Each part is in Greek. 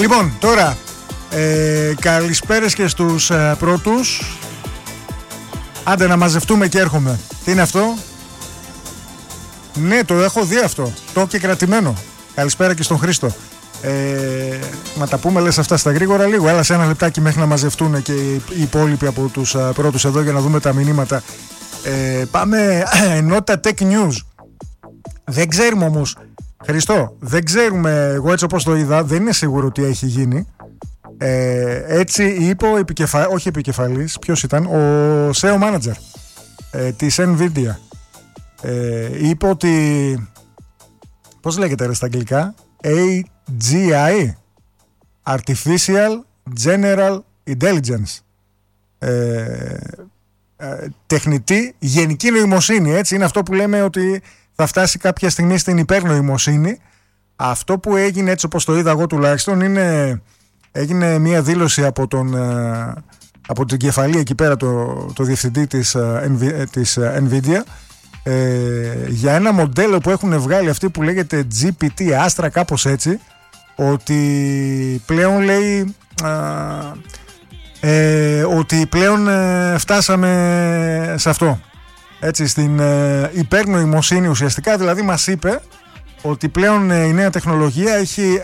Λοιπόν, τώρα καλησπέρες και στους πρώτους. Άντε να μαζευτούμε και έρχομαι. Τι είναι αυτό? Ναι, το έχω δει αυτό. Το έχω και κρατημένο. Καλησπέρα και στον Χρήστο. Να τα πούμε λες αυτά στα γρήγορα λίγο. Έλα σε ένα λεπτάκι μέχρι να μαζευτούν και οι υπόλοιποι από τους πρώτους εδώ για να δούμε τα μηνύματα. Πάμε ενότητα Tech News. Δεν ξέρουμε όμως, Χριστό, δεν ξέρουμε, εγώ έτσι όπως το είδα, δεν είναι σίγουρο τι έχει γίνει. Έτσι είπε ο όχι επικεφαλής, ποιος ήταν, ο SEO Manager της Nvidia. Είπε ότι, πώς λέγεται ρε στα αγγλικά, AGI, Artificial General Intelligence, τεχνητή γενική νοημοσύνη, έτσι είναι αυτό που λέμε ότι θα φτάσει κάποια στιγμή στην υπερνοημοσύνη. Αυτό που έγινε, έτσι όπως το είδα εγώ τουλάχιστον, έγινε μια δήλωση από την κεφαλή εκεί πέρα, το διευθυντή της Nvidia, για ένα μοντέλο που έχουν βγάλει αυτοί που λέγεται GPT Astra, κάπως έτσι, ότι πλέον λέει ότι πλέον φτάσαμε σε αυτό, έτσι, στην υπερνοημοσύνη ουσιαστικά. Δηλαδή μας είπε ότι πλέον η νέα τεχνολογία έχει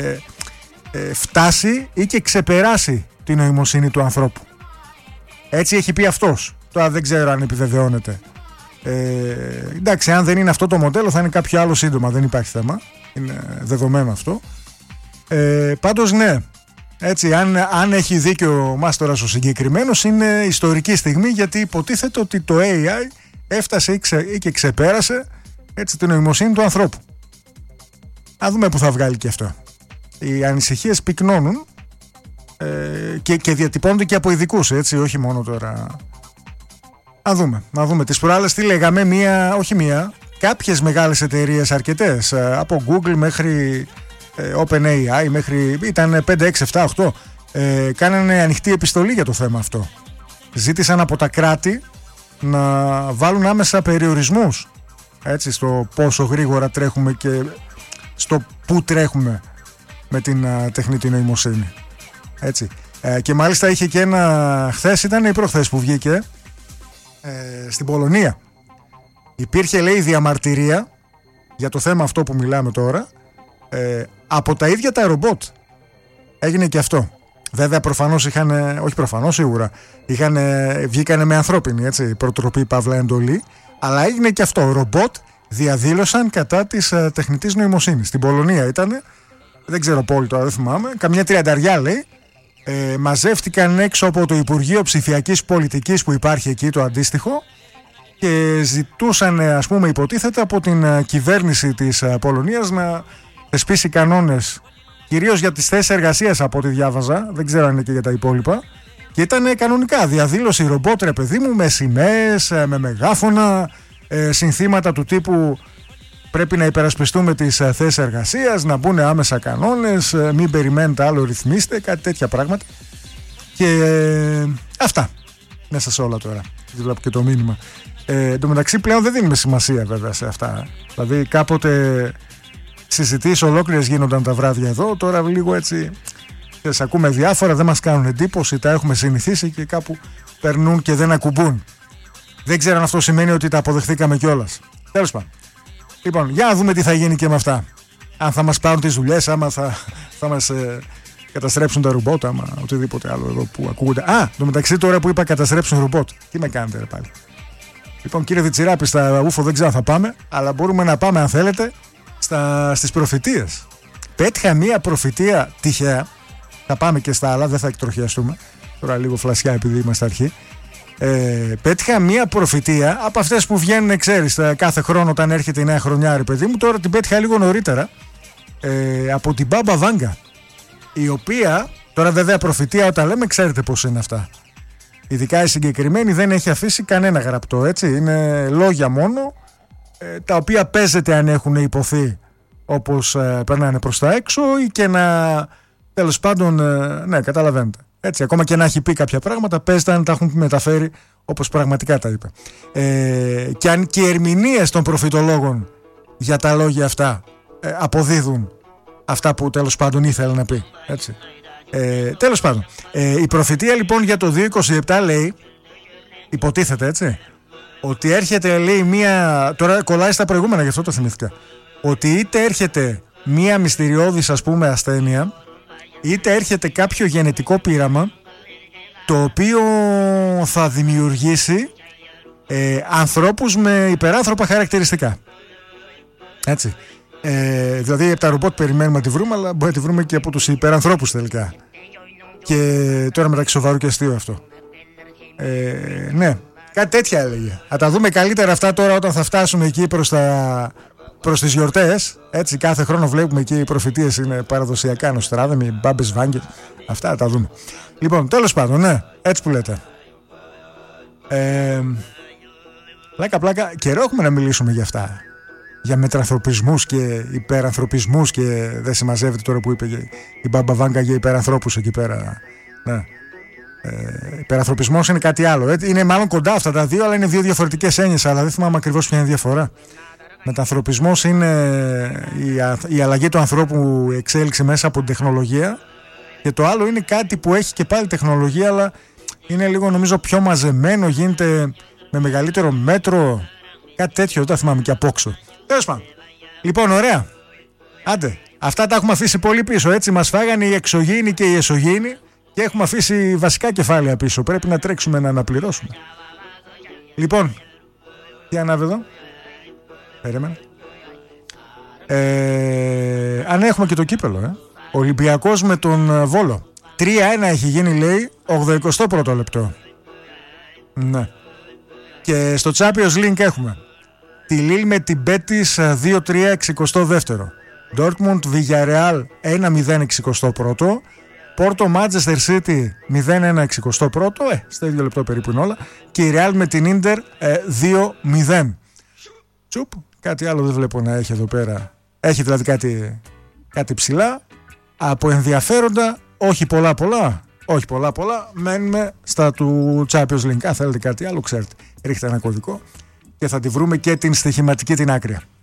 φτάσει ή και ξεπεράσει την νοημοσύνη του ανθρώπου. Έτσι έχει πει αυτός. Τώρα δεν ξέρω αν επιβεβαιώνεται. Εντάξει, αν δεν είναι αυτό το μοντέλο θα είναι κάποιο άλλο σύντομα, δεν υπάρχει θέμα, είναι δεδομένο αυτό. Πάντως ναι, έτσι, αν έχει δίκιο ο μάστορας ο συγκεκριμένος, είναι ιστορική στιγμή, γιατί υποτίθεται ότι το AI έφτασε ή και ξεπέρασε, έτσι, την νοημοσύνη του ανθρώπου. Να δούμε που θα βγάλει και αυτό. Οι ανησυχίες πυκνώνουν και διατυπώνονται και από ειδικούς, έτσι, όχι μόνο τώρα. Να δούμε. Τις προάλλες τι λέγαμε, κάποιες μεγάλες εταιρείες, αρκετές, από Google μέχρι OpenAI, μέχρι ήταν 5, 6, 7, 8, κάνανε ανοιχτή επιστολή για το θέμα αυτό. Ζήτησαν από τα κράτη να βάλουν άμεσα περιορισμούς, έτσι, στο πόσο γρήγορα τρέχουμε και στο πού τρέχουμε με την τεχνητή νοημοσύνη, έτσι. Και μάλιστα είχε και χθες ήταν ή προχθές που βγήκε, στην Πολωνία υπήρχε, λέει, διαμαρτυρία για το θέμα αυτό που μιλάμε τώρα, από τα ίδια τα ρομπότ. Έγινε και αυτό. Βέβαια προφανώς σίγουρα βγήκανε με ανθρώπινη, έτσι, προτροπή παύλα εντολή, αλλά έγινε και αυτό. Ρομπότ διαδήλωσαν κατά της τεχνητής νοημοσύνης. Στην Πολωνία ήτανε, δεν ξέρω πόλη τώρα, δεν θυμάμαι, καμιά 30 λέει, μαζεύτηκαν έξω από το Υπουργείο Ψηφιακής Πολιτικής που υπάρχει εκεί, το αντίστοιχο, και ζητούσαν, ας πούμε, υποτίθεται από την κυβέρνηση της Πολωνίας να θεσπίσει κανόνες, κυρίως για τις θέσεις εργασίας, από ό,τι διάβαζα, δεν ξέρω αν είναι και για τα υπόλοιπα, και ήταν κανονικά διαδήλωση ρομπότ, ρε παιδί μου, με σημαίες, με μεγάφωνα, συνθήματα του τύπου πρέπει να υπερασπιστούμε τις θέσεις εργασίας, να μπουν άμεσα κανόνες, μην περιμένετε άλλο, ρυθμίστε, κάτι τέτοια πράγματα. Και αυτά μέσα σε όλα τώρα. Βλέπω και το μήνυμα. Εν τω μεταξύ πλέον δεν δίνουμε σημασία βέβαια σε αυτά. Δηλαδή κάποτε συζητήσεις ολόκληρες γίνονταν τα βράδια εδώ, τώρα λίγο έτσι ακούμε διάφορα, δεν μας κάνουν εντύπωση, τα έχουμε συνηθίσει και κάπου περνούν και δεν ακουμπούν. Δεν ξέρω αν αυτό σημαίνει ότι τα αποδεχθήκαμε κιόλας. Τέλος πάντων. Λοιπόν, για να δούμε τι θα γίνει και με αυτά. Αν θα μας πάρουν τις δουλειές, άμα θα μας καταστρέψουν τα ρομπότ, άμα οτιδήποτε άλλο εδώ που ακούγονται. Το μεταξύ τώρα που είπα καταστρέψουν ρομπότ, τι με κάνετε ρε πάλι. Λοιπόν, κύριε Διτσιράπη, στα ούφο δεν ξέρω αν θα πάμε, αλλά μπορούμε να πάμε αν θέλετε στις προφητείες. Πέτυχα μία προφητεία τυχαία. Θα πάμε και στα άλλα, δεν θα εκτροχιαστούμε. Τώρα λίγο φλασιά επειδή είμαστε αρχή. Πέτυχα μία προφητεία από αυτές που βγαίνουν, ξέρεις, κάθε χρόνο όταν έρχεται η νέα χρονιά, ρε παιδί μου. Τώρα την πέτυχα λίγο νωρίτερα, από την Μπάμπα Βάγκα, η οποία, τώρα βέβαια προφητεία όταν λέμε, ξέρετε πώς είναι αυτά. Ειδικά η συγκεκριμένη δεν έχει αφήσει κανένα γραπτό, έτσι. Είναι λόγια μόνο, τα οποία παίζεται αν έχουν υποθεί όπως περνάνε προς τα έξω, ή και να, τέλος πάντων, ναι, καταλαβαίνετε. Έτσι, ακόμα και να έχει πει κάποια πράγματα, παίζεται αν τα έχουν μεταφέρει όπως πραγματικά τα είπε. Και αν και οι ερμηνείες των προφητολόγων για τα λόγια αυτά αποδίδουν αυτά που τέλος πάντων ήθελε να πει. Έτσι. Τέλος πάντων, η προφητεία λοιπόν για το 2027 λέει, υποτίθεται έτσι, ότι έρχεται, λέει, μία. Τώρα κολλάει στα προηγούμενα, γι' αυτό το θυμήθηκα. Ότι είτε έρχεται μία μυστηριώδης, ας πούμε, ασθένεια, είτε έρχεται κάποιο γενετικό πείραμα το οποίο θα δημιουργήσει ανθρώπους με υπεράνθρωπα χαρακτηριστικά. Έτσι. Δηλαδή από τα ρομπότ περιμένουμε να τη βρούμε, αλλά μπορεί να τη βρούμε και από τους υπερανθρώπους τελικά. Και τώρα μεταξύ σοβαρού και αστείου αυτό. Ναι, κάτι τέτοια έλεγε. Θα τα δούμε καλύτερα αυτά τώρα όταν θα φτάσουμε εκεί προς τις γιορτές. Έτσι, κάθε χρόνο βλέπουμε εκεί οι προφητείες είναι παραδοσιακά, Νοστράδαμοι, Μπάμπες Βάγγελ. Αυτά θα τα δούμε. Λοιπόν, τέλος πάντων, ναι, έτσι που λέτε. Πλάκα, καιρό έχουμε να μιλήσουμε για αυτά. Για μετρανθρωπισμούς και υπερανθρωπισμούς και δεν συμμαζεύεται τώρα που είπε η Μπάμπα Βάγκα για υπερανθρώπους εκεί πέρα. Ναι. Υπερανθρωπισμός είναι κάτι άλλο. Είναι μάλλον κοντά αυτά τα δύο, αλλά είναι δύο διαφορετικές έννοιες. Αλλά δεν θυμάμαι ακριβώς ποια είναι η διαφορά. Μετανθρωπισμός είναι η αλλαγή του ανθρώπου, η εξέλιξη μέσα από την τεχνολογία. Και το άλλο είναι κάτι που έχει και πάλι τεχνολογία, αλλά είναι λίγο νομίζω πιο μαζεμένο, γίνεται με μεγαλύτερο μέτρο. Κάτι τέτοιο, δεν τα θυμάμαι και απόξω. Τέλος πάντων. Λοιπόν, ωραία. Άντε, αυτά τα έχουμε αφήσει πολύ πίσω. Έτσι, μας φάγανε οι εξωγήινοι και οι εσωγήινοι και έχουμε αφήσει βασικά κεφάλαια πίσω. Πρέπει να τρέξουμε να αναπληρώσουμε. Λοιπόν, τι ανάβει εδώ. Περίμενε. Αν έχουμε και το κύπελο, Ολυμπιακός με τον Βόλο. 3-1 έχει γίνει, λέει, 81ο λεπτό. Ναι. Και στο Champions League έχουμε τη Λίλ με την Μπέτις 2-3 62ο. Dortmund Villarreal 1-0 61ο. Πόρτο Manchester City 0-1 61ο. Στα ίδιο λεπτό περίπου είναι όλα. Και η Real με την Ίντερ 2-0. Τσουπ, κάτι άλλο δεν βλέπω να έχει εδώ πέρα. Έχει δηλαδή κάτι ψηλά. Από ενδιαφέροντα, όχι πολλά. Όχι πολλά. Μένουμε στα του Champions League. Αν θέλετε κάτι άλλο, ξέρετε. Ρίχτε ένα κωδικό και θα τη βρούμε και την στοιχηματική την άκρη.